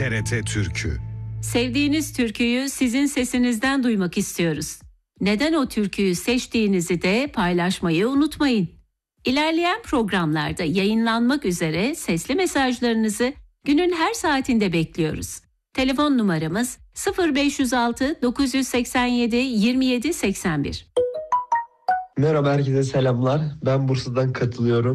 TRT Türkü. Sevdiğiniz türküyü sizin sesinizden duymak istiyoruz. Neden o türküyü seçtiğinizi de paylaşmayı unutmayın. İlerleyen programlarda yayınlanmak üzere sesli mesajlarınızı günün her saatinde bekliyoruz. Telefon numaramız 0506 987 27 81. Merhaba, herkese selamlar. Ben Bursa'dan katılıyorum.